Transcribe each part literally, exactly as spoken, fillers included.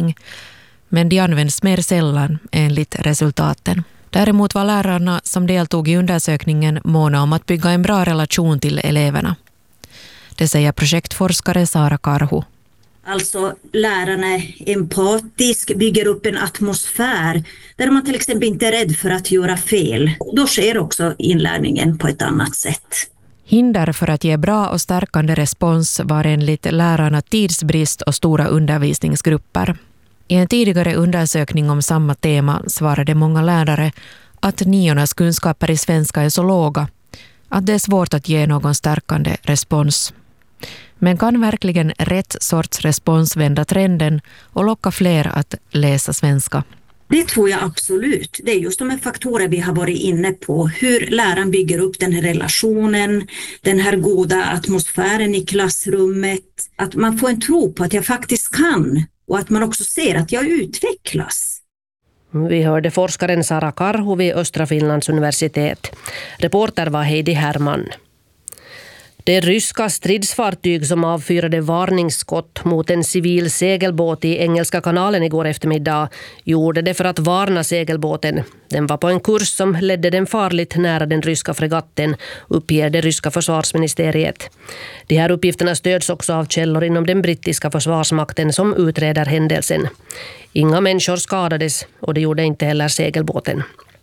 undervisning, men de används mer sällan enligt resultaten. Däremot var lärarna som deltog i undersökningen måna om att bygga en bra relation till eleverna. Det säger projektforskare Sara Karhu. Alltså lärarna är empatisk, bygger upp en atmosfär där man till exempel inte är rädd för att göra fel. Då sker också inlärningen på ett annat sätt. Hinder för att ge bra och stärkande respons var enligt lärarna tidsbrist och stora undervisningsgrupper. I en tidigare undersökning om samma tema svarade många lärare att niornas kunskaper i svenska är så låga att det är svårt att ge någon stärkande respons. Men kan verkligen rätt sorts respons vända trenden och locka fler att läsa svenska? Det tror jag absolut. Det är just de här faktorer vi har varit inne på. Hur läraren bygger upp den här relationen, den här goda atmosfären i klassrummet. Att man får en tro på att jag faktiskt kan och att man också ser att jag utvecklas. Vi hörde forskaren Sara Karhu vid Östra Finlands universitet. Reporter var Heidi Herman. Det ryska stridsfartyg som avfyrade varningsskott mot en civil segelbåt i Engelska kanalen igår eftermiddag gjorde det för att varna segelbåten. Den var på en kurs som ledde den farligt nära den ryska fregatten, uppger det ryska försvarsministeriet. De här uppgifterna stöds också av källor inom den brittiska försvarsmakten som utreder händelsen. Inga människor skadades och det gjorde inte heller segelbåten.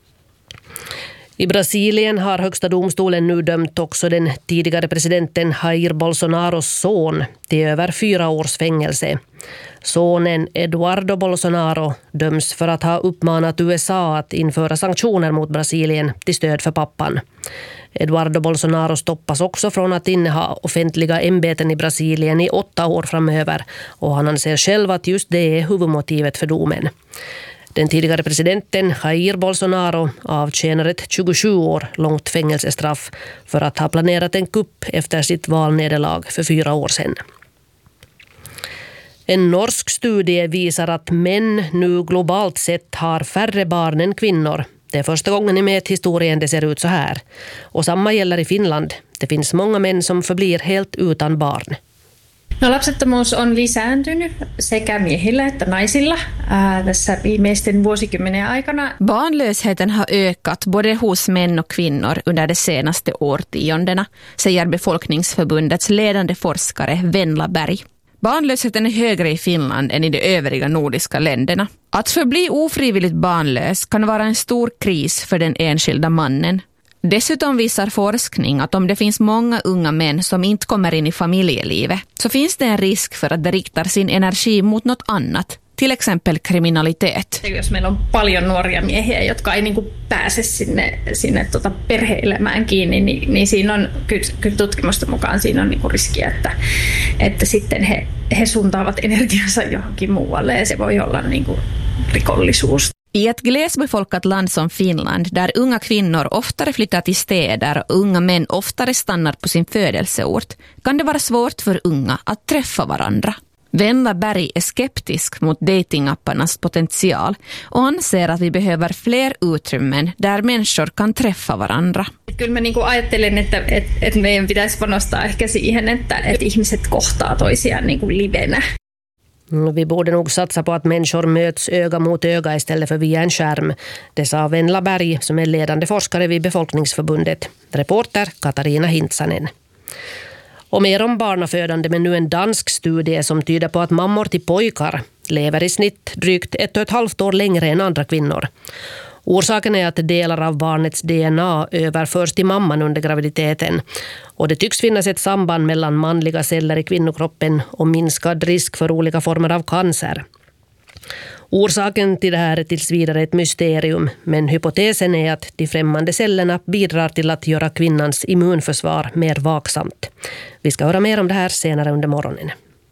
I Brasilien har högsta domstolen nu dömt också den tidigare presidenten Jair Bolsonaros son till över fyra års fängelse. Sonen Eduardo Bolsonaro döms för att ha uppmanat U S A att införa sanktioner mot Brasilien till stöd för pappan. Eduardo Bolsonaro stoppas också från att inneha offentliga ämbeten i Brasilien i åtta år framöver och han anser själv att just det är huvudmotivet för domen. Den tidigare presidenten Jair Bolsonaro avtjänar ett tjugosju år långt fängelsestraff för att ha planerat en kupp efter sitt valnederlag för fyra år sedan. En norsk studie visar att män nu globalt sett har färre barn än kvinnor. Det är första gången i mäthistorien det ser ut så här. Och samma gäller i Finland. Det finns många män som förblir helt utan barn. No, lapsettomuus on lisääntynyt sekä miehillä että naisilla ää, tässä viimeisten vuosikymmenien aikana. Barnlösheten har ökat både hos män och kvinnor under de senaste årtiondena, säger Befolkningsförbundets ledande forskare Venla Berg. Barnlösheten är högre i Finland än i de övriga nordiska länderna. Att förbli ofrivilligt barnlös kan vara en stor kris för den enskilda mannen. Dessutom visar forskning att om det finns många unga män som inte kommer in i familjelivet så finns det en risk för att de riktar sin energi mot något annat, till exempel kriminalitet. Jos meillä on paljon nuoria miehiä, jotka ei niinku pääse sinne, sinne tota perhe-elämään kiinni, niin, niin siinä on kyllä, kyllä tutkimusten mukaan siinä on niinku riskiä, että, että sitten he, he suuntaavat energiansa johonkin muualle ja se voi olla niinku rikollisuus. I ett glesbefolkat land som Finland, där unga kvinnor oftare flyttar till städer och unga män oftare stannar på sin födelseort, kan det vara svårt för unga att träffa varandra. Venla Berg är skeptisk mot datingapparnas potential och anser att vi behöver fler utrymmen där människor kan träffa varandra. Kyllä mä niinku ajattelen, että, että, että meidän pitäisi panostaa ehkä siihen, että, että ihmiset kohtaa toisiaan niinku livenä. Vi borde nog satsa på att människor möts öga mot öga istället för via en skärm. Det sa Venla Berg som är ledande forskare vid Befolkningsförbundet. Reporter Katarina Hintsanen. Och mer om barnafödande, men nu en dansk studie som tyder på att mammor till pojkar lever i snitt drygt ett och ett halvt år längre än andra kvinnor. Orsaken är att delar av barnets D N A överförs till mamman under graviditeten. Och det tycks finnas ett samband mellan manliga celler i kvinnokroppen och minskad risk för olika former av cancer. Orsaken till det här är tills vidare ett mysterium, men hypotesen är att de främmande cellerna bidrar till att göra kvinnans immunförsvar mer vaksamt. Vi ska höra mer om det här senare under morgonen.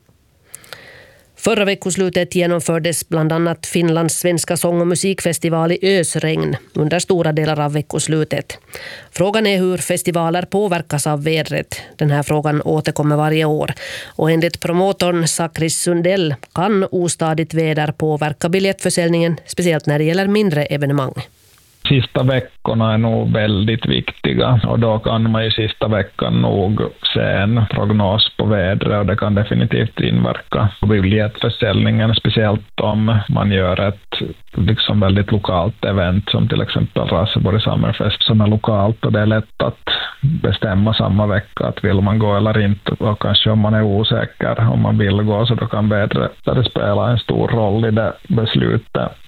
Förra veckoslutet genomfördes bland annat Finlands svenska sång- och musikfestival i ösregn under stora delar av veckoslutet. Frågan är hur festivaler påverkas av vädret. Den här frågan återkommer varje år. Och enligt promotorn Sakris Sundell kan ostadigt väder påverka biljettförsäljningen, speciellt när det gäller mindre evenemang. Sista veckorna är nog väldigt viktiga och då kan man i sista veckan nog se en prognos på vädret och det kan definitivt inverka på biljettförsäljningen, speciellt om man gör ett liksom väldigt lokalt event som till exempel Raseborg Summerfest som är lokalt och det är lätt att bestämma samma vecka att vill man gå eller inte och kanske om man är osäker om man vill gå så då kan vädret spela en stor roll i det beslutet.